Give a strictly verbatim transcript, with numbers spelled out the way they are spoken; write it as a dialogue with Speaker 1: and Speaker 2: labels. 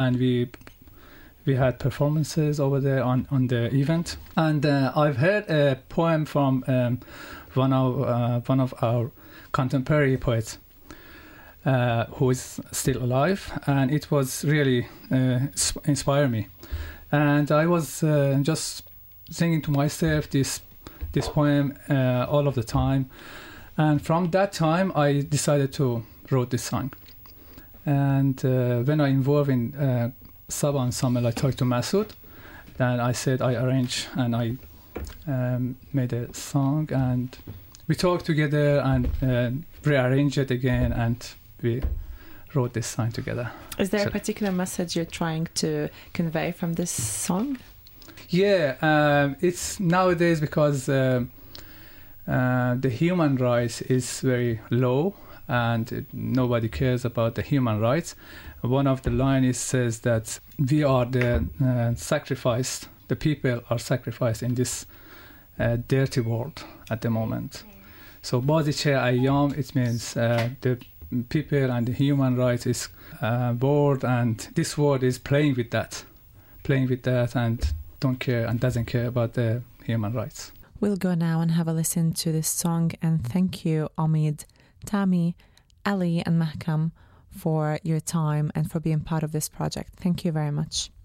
Speaker 1: and we we had performances over there on, on the event. And uh, I've heard a poem from um, one of uh, one of our contemporary poets uh, who is still alive, and it was really uh, inspired me. And I was uh, just singing to myself this this poem uh, all of the time. And from that time, I decided to write this song. And uh, when I involved in uh, Saba Ensemble, I talked to Masoud. Then I said I arrange and I um, made a song, and we talked together and uh, rearranged it again, and we wrote this song together.
Speaker 2: Is there
Speaker 1: so,
Speaker 2: a particular message you're trying to convey from this song?
Speaker 1: Yeah, um, it's nowadays because uh, uh, the human rights is very low and it, nobody cares about the human rights. One of the lines says that we are the uh, sacrificed, the people are sacrificed in this uh, dirty world at the moment. So Baziche Ayyam, it means uh, the people and the human rights is uh, world, and this world is playing with that, playing with that and don't care and doesn't care about the human rights.
Speaker 2: We'll go now and have a listen to this song, and thank you, Omid, Tami, Ali and Mahkam for your time and for being part of this project. Thank you very much.